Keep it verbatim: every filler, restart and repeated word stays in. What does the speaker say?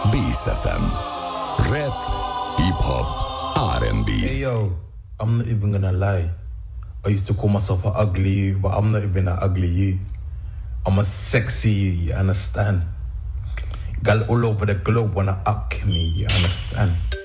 Bass F M. Rap, hip-hop, R and B. Hey yo, I'm not even gonna lie. I used to call myself an ugly you, but I'm not even an ugly you. I'm a sexy you, you understand? Girl all over the globe wanna up me, you understand?